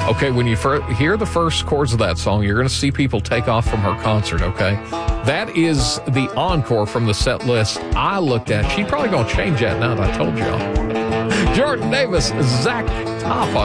Okay, when you hear the first chords of that song, you're going to see people take off from her concert, okay? That is the encore from the set list I looked at. She's probably going to change that now that I told y'all. Jordan Davis, Zach Top on